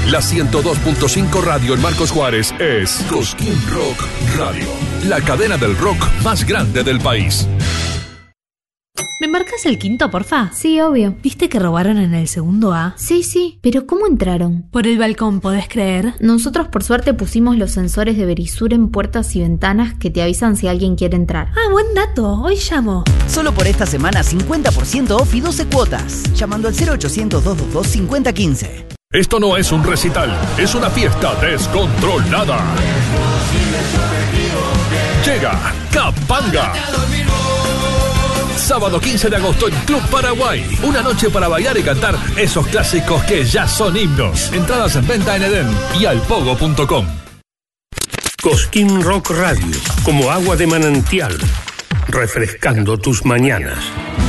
La 102.5 Radio en Marcos Juárez es Cosquín Rock Radio, la cadena del rock más grande del país. ¿Me marcas el quinto, porfa? Sí, obvio. ¿Viste que robaron en el segundo A? Sí, pero ¿cómo entraron? Por el balcón, ¿podés creer? Nosotros por suerte pusimos los sensores de Verisur en puertas y ventanas que te avisan si alguien quiere entrar. Ah, buen dato, hoy llamo. Solo por esta semana 50% off y 12 cuotas. Llamando al 0800-222-5015. Esto no es un recital, es una fiesta descontrolada. Llega Capanga. Sábado 15 de agosto en Club Paraguay. Una noche para bailar y cantar esos clásicos que ya son himnos. Entradas en venta en Edén y alpogo.com. Cosquín Rock Radio, como agua de manantial, refrescando tus mañanas.